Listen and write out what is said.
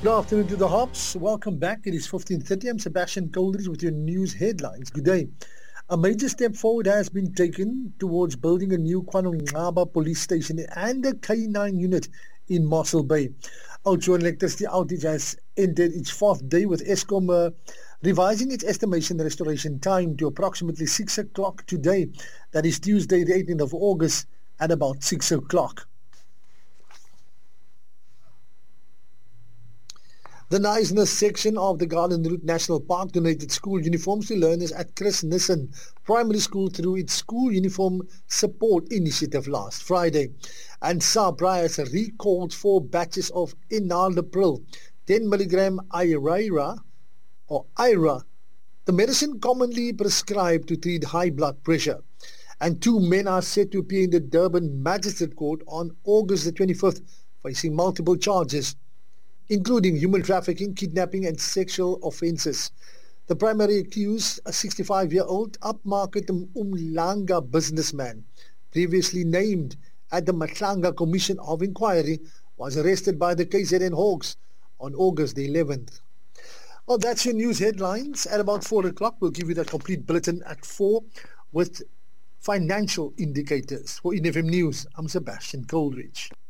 Good afternoon to the Hops. Welcome back. It is 15:30. I'm Sebastian Coldridge with your news headlines. Good day. A major step forward has been taken towards building a new KwaNongcaba police station and a K9 unit in Mossel Bay. Oudtshoorn electricity outage has entered its fourth day with Eskom revising its estimation restoration time to approximately 6 o'clock today. That is Tuesday, the 18th of August at about 6 o'clock. The Knysna section of the Garden Route National Park donated school uniforms to learners at Chris Nissen Primary School through its School Uniform Support Initiative last Friday. And SAHPRA has recalled 4 batches of enalapril, 10 milligram IRA, the medicine commonly prescribed to treat high blood pressure. And 2 men are set to appear in the Durban Magistrate Court on August the 25th, facing multiple charges, including human trafficking, kidnapping and sexual offences. The primary accused, a 65-year-old upmarket Umhlanga businessman, previously named at the Matlanga Commission of Inquiry, was arrested by the KZN Hawks on August the 11th. Well, that's your news headlines. At about 4 o'clock, we'll give you that complete bulletin at 4 with financial indicators. For NFM News, I'm Sebastian Coldridge.